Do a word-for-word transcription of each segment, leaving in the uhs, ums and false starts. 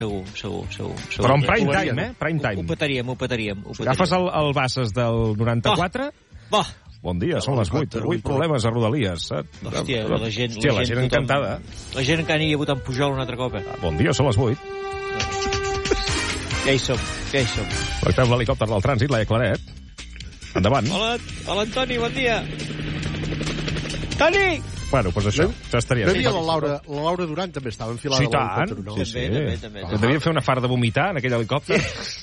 Segur, segur, segur. segur. Però en prime time, eh? Prime time. Ho, ho petaríem, ho petaríem. Ho petaríem. Agafes el, el Bases del noranta-quatre... Oh, oh. Bon dia, són les vuit. Avui problemes a Rodalies. Hòstia, la gent... Hòstia, la gent encantada. La gent encara aniria votant Pujol un altre cop, eh? Bon dia, són les vuit. Ja hi som, ja hi som. Tractem l'helicòpter del trànsit, Laia Claret. Endavant. Hola, hola, Antoni, bon dia. Toni! Bueno, doncs això, ja estaria. No hi havia la Laura, la Laura Duran també estava enfilada sí, a l'helicòpter, no? Sí, sí. També, també, també. Devia fer una far de vomitar en aquell helicòpter.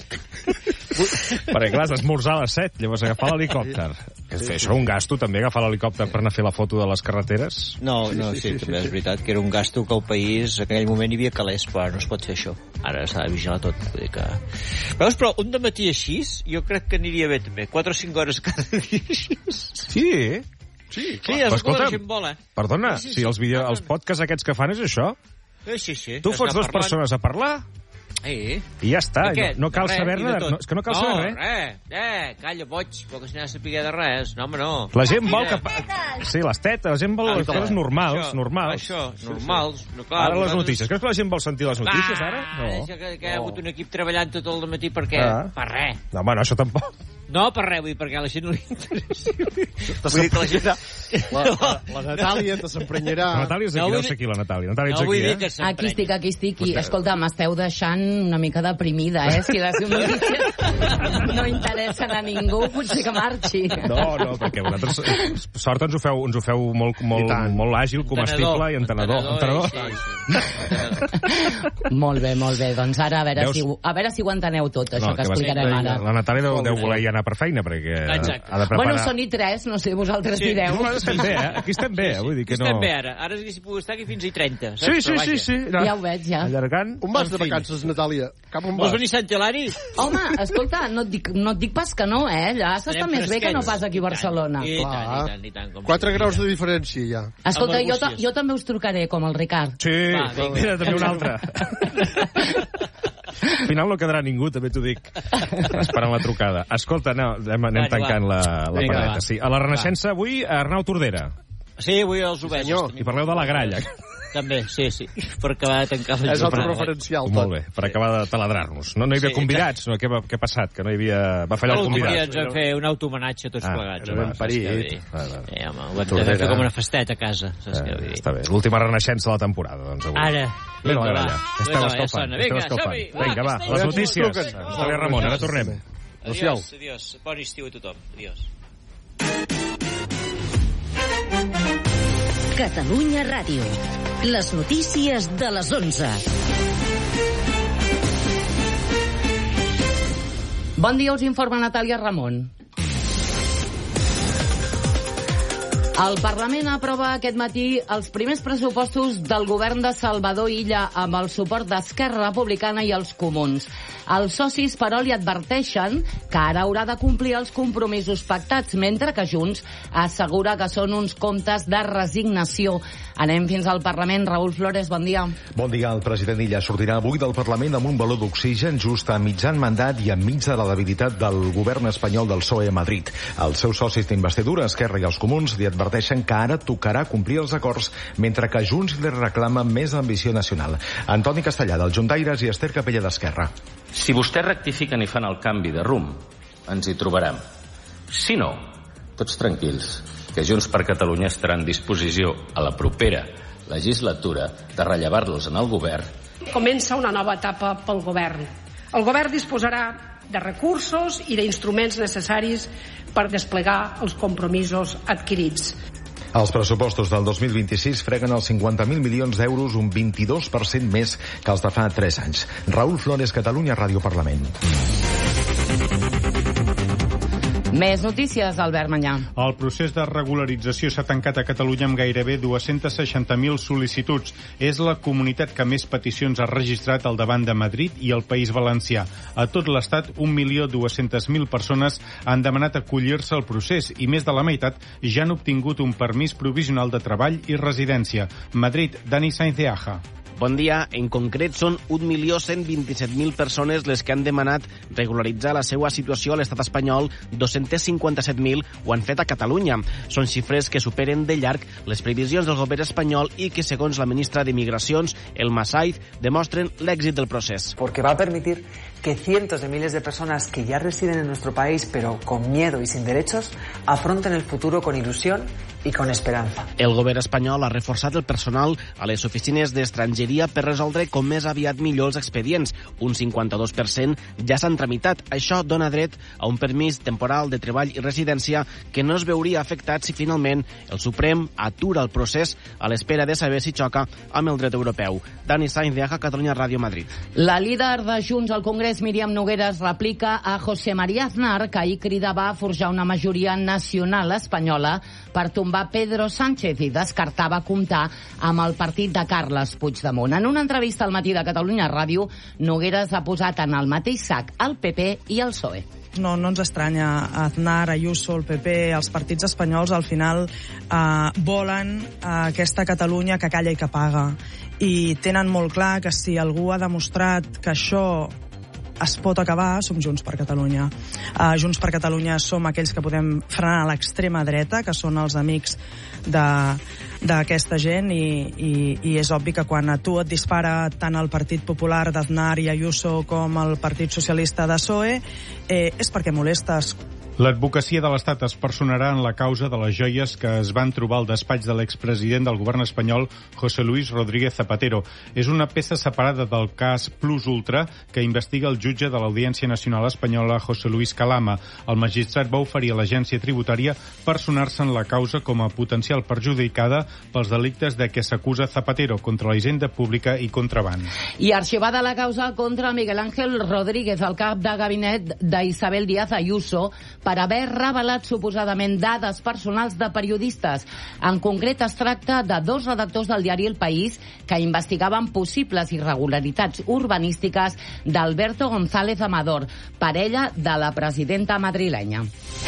Perquè, clar, has d'esmorzar a les set, llavors agafar l'helicòpter. Sí, sí. Això un gasto, també, agafar l'helicòpter per anar a fer la foto de les carreteres? No, no, sí, sí, sí, també sí, és veritat que era un gasto que el país, en aquell moment hi havia calés, però no es pot fer això. Ara s'ha de vigilar tot. Vull dir que... Veus, però un dematí així, jo crec que aniria bé, també. quatre o cinc hores cada dia així. Sí, Sí, sí, és el que la gent vol, eh? Perdona, sí, sí, si els, video, els podcasts aquests que fan és això, sí, sí, sí. tu fots dues persones a parlar sí. I ja està, no, no cal saber-ne, no, és que no cal no, saber res. res, eh, calla, boig, perquè si n'ha de saber de res, no, home, no. La gent vol que... Sí, les tetes, la gent vol les coses normals, això, normals. Això, normals. No, clar, ara les notícies, creus que la gent vol sentir les notícies, ara? No. Que, que hi ha hagut un equip treballant tot el matí, per què? Ah. Per res. No, home, no, això tampoc. No, per res, vull dir, perquè a la gent no li interessa. Vull dir que la gent... La, la, la Natàlia te s'emprenyarà. La Natàlia és aquí, no, deu ser aquí, la Natàlia. Natàlia, ets no, aquí, eh? Que aquí estic, aquí estic. I, escolta, m'esteu deixant una mica deprimida, eh? Si les notícies no interessen a ningú, potser que marxi. No, no, perquè vosaltres, sort, ens ho feu, ens ho feu molt, molt, molt àgil, comestible i entenedor. entenedor. Sí, sí. Molt bé, molt bé. Doncs ara, a veure, Veus? si, a veure si ho enteneu tot, això no, que, que explicarem ara. La Natàlia deu, deu voler ja anar per feina, perquè Exacte. ha de preparar... Bueno, són i tres, no sé, vosaltres Sí. direu. No, estem bé, eh? Aquí estem bé, Sí, sí. vull dir que no... Estem bé, ara. Ara si puc estar aquí fins i trenta. Saps? Sí, sí, Però sí, vaja. sí. No. Ja ho veig, ja. Allargant... On vas de En fi. vacances, Natàlia? Cap on Vols vas? venir a Sant Hilari? Home, escolta, no et dic, no et dic pas que no, eh? Allà s'està Estarem més bé que no fresquets. pas aquí a Barcelona. I tant, Clar. i tant, i tant. Com Quatre sigui. graus de diferència, ja. Escolta, Amb jo, ta, Arbúcies. jo també us trucaré, com el Ricard. Sí, Va, vinga. mira, també un altre. Al final no quedarà ningú, també t'ho dic. Esperant la trucada. Escolta, no, anem, anem Va, tancant va. la, la Vinga, paradeta. va. Sí. A la Renaixença, avui, Arnau Tordera. Sí, avui els obesos. senyor. I parleu de la gralla. També, sí, sí. Per acabar de tancar la És el jornada. referencial, Molt tot. bé, per acabar de taladrar-nos. No, no hi havia Sí, convidats, no? Què, va, què ha passat? Que no hi havia... Va fallar el L'últim dia convidat. ens vam fer un automenatge tots Ah, plegats. era home, ben saps què vull dir? Va, va. Eh, home, ho vam Tordera. fer com una festeta a casa, saps què vull Eh, dir? està bé, l'última Renaixença de la temporada, doncs, avui. Ara, Vinga, vinga, la va. gralla. Vinga, Esteu va, ja escalfant. sona. Esteu Vinga, escalfant. som-hi. Va, Vinga, va, que les estem. notícies. Truquen. Xavier Ramon, ara tornem. Adéu. Adiós, adiós. Bon estiu a tothom. Adiós. Catalunya Ràdio. Les notícies de les onze. Bon dia, us informa Natàlia Ramon. El Parlament aprova aquest matí els primers pressupostos del govern de Salvador Illa amb el suport d'Esquerra Republicana i els Comuns. Els socis, però, li adverteixen que ara haurà de complir els compromisos pactats, mentre que Junts assegura que són uns comptes de resignació. Anem fins al Parlament. Raül Flores, bon dia. Bon dia. El president Illa sortirà avui del Parlament amb un baló d'oxigen just a mitjan mandat i enmig de la debilitat del govern espanyol del P S O E a Madrid. Els seus socis d'investidura, Esquerra i els Comuns, li adverteixen que ara tocarà complir els acords, mentre que Junts li reclama més ambició nacional. Antoni Castellà, del Juntaires, i Esther Capella, d'Esquerra. Si vostès rectifiquen i fan el canvi de rumb, ens hi trobarem. Si no, tots tranquils, que Junts per Catalunya estarà en disposició a la propera legislatura de rellevar-los en el govern. Comença una nova etapa pel govern. El govern disposarà de recursos i d'instruments necessaris per desplegar els compromisos adquirits. Els pressupostos del dos mil vint-i-sis freguen els cinquanta mil milions d'euros, un vint-i-dos per cent més que els de fa tres anys. Raül Flores, Catalunya Ràdio Parlament. Més notícies, Albert Manyà. El procés de regularització s'ha tancat a Catalunya amb gairebé dos-cents seixanta mil sol·licituds. És la comunitat que més peticions ha registrat al davant de Madrid i el País Valencià. A tot l'Estat, un milió dos-cents mil persones han demanat acollir-se al procés i més de la meitat ja han obtingut un permís provisional de treball i residència. Madrid, Dani Sainz de Aja. Bon dia. En concret, són un milió cent vint-i-set mil persones les que han demanat regularitzar la seva situació a l'estat espanyol. dos-cents cinquanta-set mil ho han fet a Catalunya. Són xifres que superen de llarg les previsions del govern espanyol i que, segons la ministra d'Immigracions, Elma Saiz, demostren l'èxit del procés. Porque va a permitir que cientos de miles de personas que ya residen en nuestro país, pero con miedo y sin derechos, afronten el futuro con ilusión i con esperança. El govern espanyol ha reforçat el personal a les oficines d'estrangeria per resoldre com més aviat millor els expedients. Un cinquanta-dos per cent ja s'han tramitat. Això dona dret a un permís temporal de treball i residència que no es veuria afectat si finalment el Suprem atura el procés a l'espera de saber si xoca amb el dret europeu. Dani Sainz de Aja, Catalunya Ràdio, Madrid. La líder de Junts al Congrés, Míriam Nogueras, replica a José María Aznar, que ahir cridava a forjar una majoria nacional espanyola per tombar Pedro Sánchez i descartava comptar amb el partit de Carles Puigdemont. En una entrevista al Matí de Catalunya Ràdio, Nogueras ha posat en el mateix sac el P P i el P S O E. No, no ens estranya. Aznar, Ayuso, el P P, els partits espanyols al final eh, volen eh, aquesta Catalunya que calla i que paga. I tenen molt clar que si algú ha demostrat que això es pot acabar, som Junts per Catalunya. Uh, Junts per Catalunya som aquells que podem frenar l'extrema dreta, que són els amics d'aquesta gent, i, i, i és obvi que quan a tu et dispara tant el Partit Popular d'Aznar i Ayuso com el Partit Socialista de P S O E, eh, és perquè molestes. L'advocacia de l'Estat es personarà en la causa de les joies que es van trobar al despatx de l'expresident del govern espanyol, José Luis Rodríguez Zapatero. És una peça separada del cas Plus Ultra que investiga el jutge de l'Audiència Nacional Espanyola, José Luis Calama. El magistrat va oferir a l'agència tributària personar-se en la causa com a potencial perjudicada pels delictes de què s'acusa Zapatero contra la hisenda pública i contraban. I arxivada la causa contra Miguel Ángel Rodríguez, el cap de gabinet d'Isabel Díaz Ayuso, per haver revelat suposadament dades personals de periodistes. En concret, es tracta de dos redactors del diari El País que investigaven possibles irregularitats urbanístiques d'Alberto González Amador, parella de la presidenta madrilenya.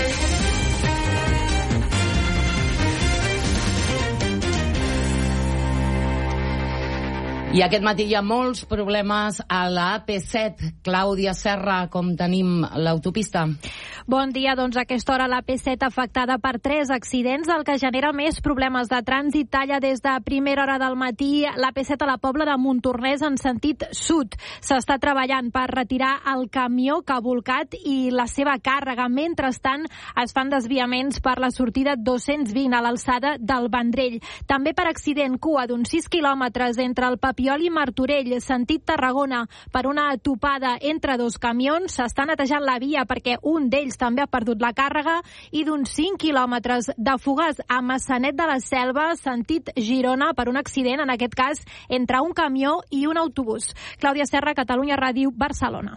I aquest matí hi ha molts problemes a la A P set. Clàudia Serra, com tenim l'autopista? Bon dia, doncs a aquesta hora la A P set afectada per tres accidents, el que genera més problemes de trànsit. Talla des de primera hora del matí l'A P set a la Pobla de Montornès en sentit sud. S'està treballant per retirar el camió que ha volcat i la seva càrrega. Mentrestant, es fan desviaments per la sortida dos-cents vint a l'alçada del Vendrell. També per accident, cua d'uns sis quilòmetres entre el Papiol i Martorell, sentit Tarragona, per una topada entre dos camions. S'està netejant la via perquè un d'ells també ha perdut la càrrega, i d'uns cinc quilòmetres de Fogars a Massanet de la Selva, sentit Girona, per un accident, en aquest cas, entre un camió i un autobús. Clàudia Serra, Catalunya Ràdio, Barcelona.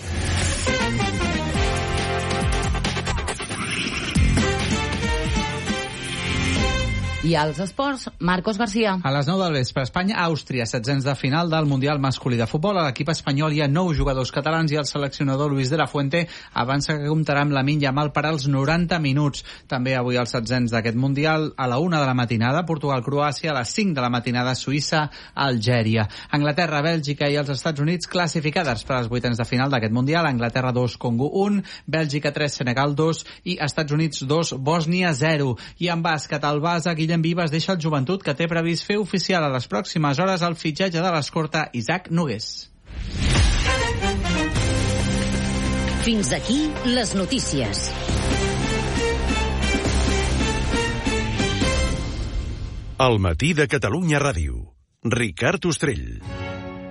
I als esports, Marcos García. A les nou del vespre, Espanya-Àustria, setzents de final del Mundial masculí de futbol. A l'equip espanyol hi ha nou jugadors catalans i el seleccionador Luis de la Fuente avança que comptarà amb Lamine Yamal per als noranta minuts. També avui els setzents d'aquest Mundial a la una de la matinada, Portugal-Croàcia, a les cinc de la matinada, Suïssa-Algèria. Anglaterra, Bèlgica i els Estats Units classificades per als vuitens de final d'aquest Mundial. Anglaterra dos, Congo un, Bèlgica tres, Senegal dos i Estats Units dos, Bòsnia zero. I en bàsquet, el Barça, Guillem Vives deixa el Joventut, que té previst fer oficial a les pròximes hores el fitxatge de l'escorta Isaac Nogués. Fins aquí les notícies. El matí de Catalunya Ràdio. Ricard Ostrell.